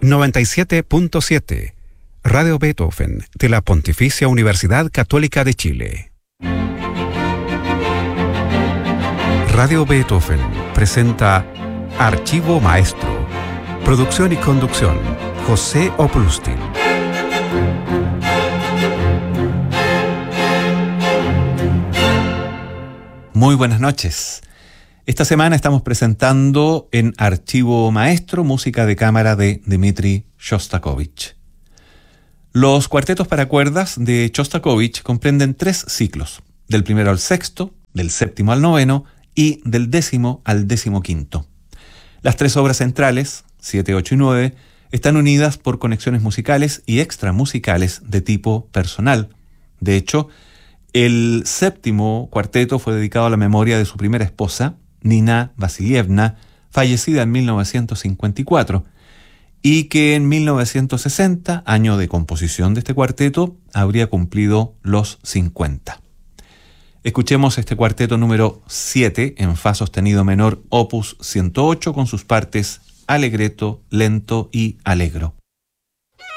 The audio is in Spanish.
97.7 Radio Beethoven de la Pontificia Universidad Católica de Chile. Radio Beethoven presenta Archivo Maestro. Producción y conducción, José Oplustin. Muy buenas noches. Esta semana estamos presentando en Archivo Maestro música de cámara de Dmitri Shostakovich. Los cuartetos para cuerdas de Shostakovich comprenden 3 ciclos, del primero al sexto, del séptimo al noveno y del 10º al 15º. Las 3 obras centrales, 7, 8 y 9, están unidas por conexiones musicales y extramusicales de tipo personal. De hecho, el 7º cuarteto fue dedicado a la memoria de su primera esposa, Nina Vasilievna, fallecida en 1954, y que en 1960, año de composición de este cuarteto, habría cumplido los 50. Escuchemos este cuarteto número 7 en fa sostenido menor opus 108 con sus partes allegretto, lento y allegro.